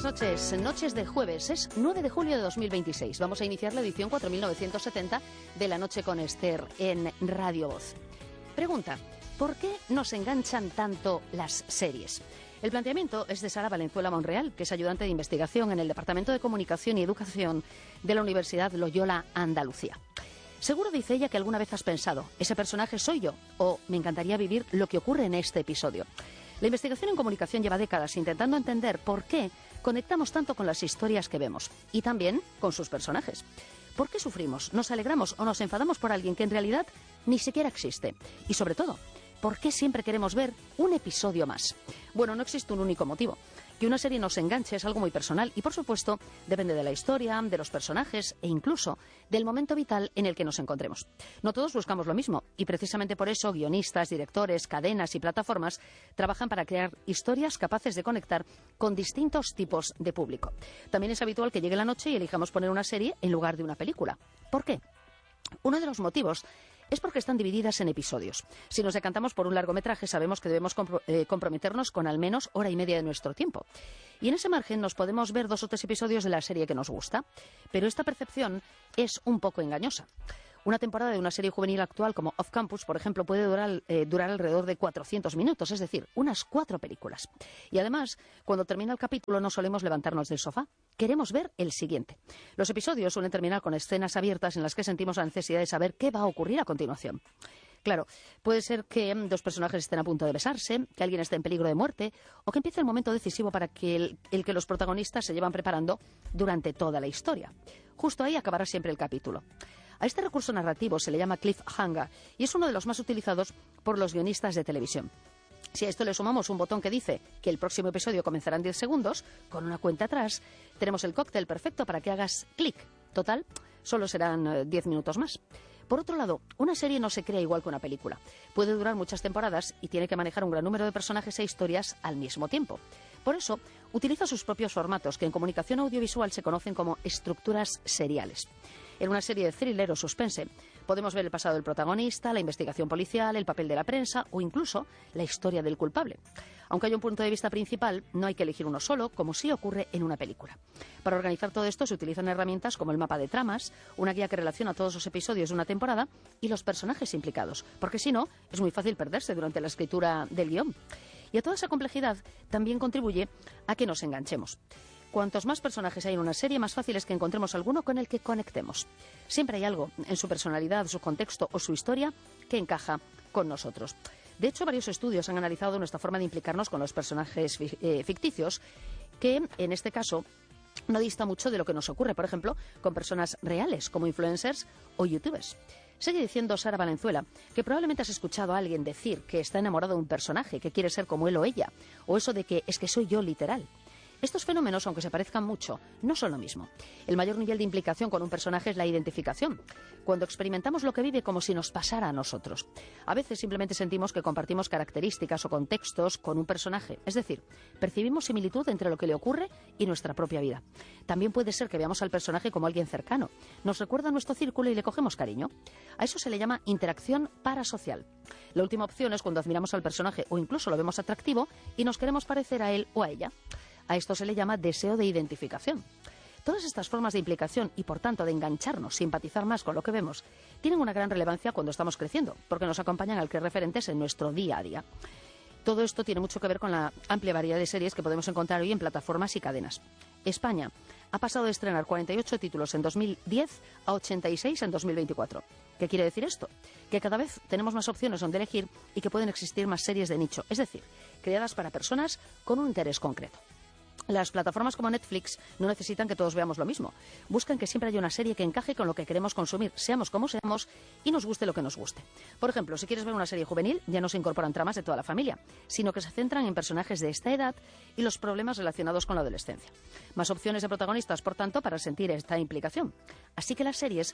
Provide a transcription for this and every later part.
buenas noches. Noches de jueves, es 9 de julio de 2026. Vamos a iniciar la edición 4970 de La Noche con Esther en Radio Voz. Pregunta, ¿por qué nos enganchan tanto las series? El planteamiento es de Sara Valenzuela Monreal, que es ayudante de investigación en el Departamento de Comunicación y Educación de la Universidad Loyola Andalucía. Seguro, dice ella, que alguna vez has pensado, ese personaje soy yo, o me encantaría vivir lo que ocurre en este episodio. La investigación en comunicación lleva décadas intentando entender por qué conectamos tanto con las historias que vemos y también con sus personajes. ¿Por qué sufrimos, nos alegramos o nos enfadamos por alguien que en realidad ni siquiera existe? Y sobre todo, ¿por qué siempre queremos ver un episodio más? Bueno, no existe un único motivo. Que una serie nos enganche es algo muy personal y, por supuesto, depende de la historia, de los personajes e incluso del momento vital en el que nos encontremos. No todos buscamos lo mismo y precisamente por eso guionistas, directores, cadenas y plataformas trabajan para crear historias capaces de conectar con distintos tipos de público. También es habitual que llegue la noche y elijamos poner una serie en lugar de una película. ¿Por qué? Uno de los motivos es porque están divididas en episodios. Si nos decantamos por un largometraje, sabemos que debemos comprometernos con al menos hora y media de nuestro tiempo. Y en ese margen nos podemos ver 2 o 3 episodios de la serie que nos gusta. Pero esta percepción es un poco engañosa. Una temporada de una serie juvenil actual como Off Campus, por ejemplo, puede durar alrededor de 400 minutos, es decir, unas 4 películas. Y además, cuando termina el capítulo no solemos levantarnos del sofá. Queremos ver el siguiente. Los episodios suelen terminar con escenas abiertas en las que sentimos la necesidad de saber qué va a ocurrir a continuación. Claro, puede ser que 2 personajes estén a punto de besarse, que alguien esté en peligro de muerte o que empiece el momento decisivo para que el que los protagonistas se llevan preparando durante toda la historia. Justo ahí acabará siempre el capítulo. A este recurso narrativo se le llama cliffhanger y es uno de los más utilizados por los guionistas de televisión. Si a esto le sumamos un botón que dice que el próximo episodio comenzará en 10 segundos, con una cuenta atrás, tenemos el cóctel perfecto para que hagas clic. Total, solo serán 10 minutos más. Por otro lado, una serie no se crea igual que una película. Puede durar muchas temporadas y tiene que manejar un gran número de personajes e historias al mismo tiempo. Por eso, utiliza sus propios formatos, que en comunicación audiovisual se conocen como estructuras seriales. En una serie de thriller o suspense podemos ver el pasado del protagonista, la investigación policial, el papel de la prensa o incluso la historia del culpable. Aunque hay un punto de vista principal, no hay que elegir uno solo, como sí ocurre en una película. Para organizar todo esto se utilizan herramientas como el mapa de tramas, una guía que relaciona todos los episodios de una temporada y los personajes implicados, porque si no, es muy fácil perderse durante la escritura del guión. Y a toda esa complejidad también contribuye a que nos enganchemos. Cuantos más personajes hay en una serie, más fácil es que encontremos alguno con el que conectemos. Siempre hay algo en su personalidad, su contexto o su historia que encaja con nosotros. De hecho, varios estudios han analizado nuestra forma de implicarnos con los personajes ficticios, que en este caso no dista mucho de lo que nos ocurre, por ejemplo, con personas reales como influencers o youtubers. Sigue diciendo Sara Valenzuela que probablemente has escuchado a alguien decir que está enamorado de un personaje, que quiere ser como él o ella, o eso de que es que soy yo literal. Estos fenómenos, aunque se parezcan mucho, no son lo mismo. El mayor nivel de implicación con un personaje es la identificación, cuando experimentamos lo que vive como si nos pasara a nosotros. A veces simplemente sentimos que compartimos características o contextos con un personaje, es decir, percibimos similitud entre lo que le ocurre y nuestra propia vida. También puede ser que veamos al personaje como alguien cercano, nos recuerda nuestro círculo y le cogemos cariño. A eso se le llama interacción parasocial. La última opción es cuando admiramos al personaje o incluso lo vemos atractivo y nos queremos parecer a él o a ella. A esto se le llama deseo de identificación. Todas estas formas de implicación y, por tanto, de engancharnos, simpatizar más con lo que vemos, tienen una gran relevancia cuando estamos creciendo, porque nos acompañan al crear referentes en nuestro día a día. Todo esto tiene mucho que ver con la amplia variedad de series que podemos encontrar hoy en plataformas y cadenas. España ha pasado de estrenar 48 títulos en 2010 a 86 en 2024. ¿Qué quiere decir esto? Que cada vez tenemos más opciones donde elegir y que pueden existir más series de nicho, es decir, creadas para personas con un interés concreto. Las plataformas como Netflix no necesitan que todos veamos lo mismo. Buscan que siempre haya una serie que encaje con lo que queremos consumir, seamos como seamos, y nos guste lo que nos guste. Por ejemplo, si quieres ver una serie juvenil, ya no se incorporan tramas de toda la familia, sino que se centran en personajes de esta edad y los problemas relacionados con la adolescencia. Más opciones de protagonistas, por tanto, para sentir esta implicación. Así que las series no nos enganchan por casualidad. Bueno, termina diciendo también Sara Valenzuela que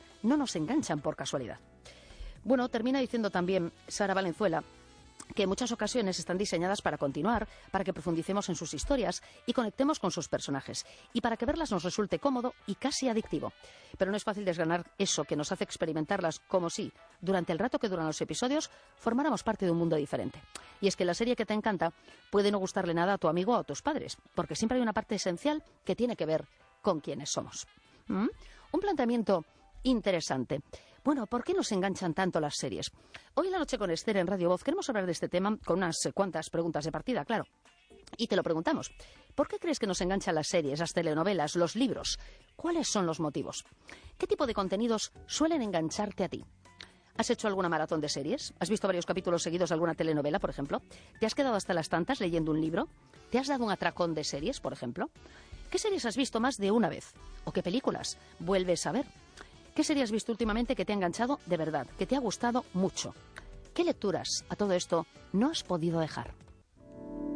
que en muchas ocasiones están diseñadas para continuar, para que profundicemos en sus historias y conectemos con sus personajes, y para que verlas nos resulte cómodo y casi adictivo. Pero no es fácil desgranar eso que nos hace experimentarlas como si, durante el rato que duran los episodios, formáramos parte de un mundo diferente. Y es que la serie que te encanta puede no gustarle nada a tu amigo o a tus padres, porque siempre hay una parte esencial que tiene que ver con quiénes somos. Un planteamiento interesante. Bueno, ¿por qué nos enganchan tanto las series? Hoy en La Noche con Esther en Radio Voz queremos hablar de este tema con unas cuantas preguntas de partida, claro. Y te lo preguntamos. ¿Por qué crees que nos enganchan las series, las telenovelas, los libros? ¿Cuáles son los motivos? ¿Qué tipo de contenidos suelen engancharte a ti? ¿Has hecho alguna maratón de series? ¿Has visto varios capítulos seguidos de alguna telenovela, por ejemplo? ¿Te has quedado hasta las tantas leyendo un libro? ¿Te has dado un atracón de series, por ejemplo? ¿Qué series has visto más de una vez? ¿O qué películas vuelves a ver? ¿Qué serie has visto últimamente que te ha enganchado de verdad, que te ha gustado mucho? ¿Qué lecturas a todo esto no has podido dejar?